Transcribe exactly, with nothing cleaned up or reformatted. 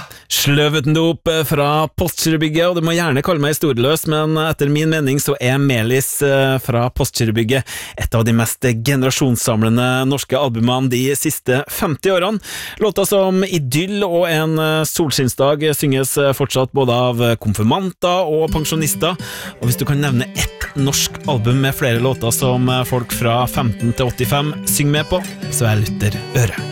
Sløveten dop fra Postgirobygget, og du må gjerne kalle meg historieløs, men etter min mening så er Melis fra Postgirobygget et av de mest generasjonssamlende norske albumene de siste femti årene. Låter som Idyll og En solskinnsdag synges fortsatt både av konfirmanter og pensjonister, og hvis du kan nevne ett norsk album med flere låter som folk fra femten til åttifem synger med på, så er Luther Øre.